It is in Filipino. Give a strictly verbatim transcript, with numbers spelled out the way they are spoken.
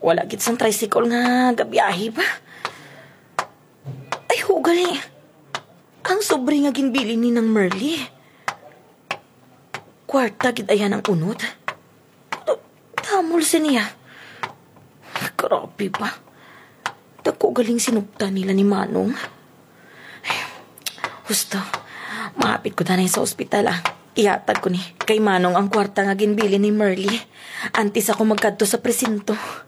Wala gid sang tricycle nga gabiyahe pa. Ay, hugali. Ang sobre nga ginbili ni ng Merly. Kwarta gid ayan ang unod. Tamol siya. Grabe pa. Dako galing sinugta nila ni Manong. Ay, husto. Maapit ko tanay sa ospital ah. Ihatag ko ni kay Manong ang kwarta nga ginbili ni Merly. Antes ako magkadto sa presinto.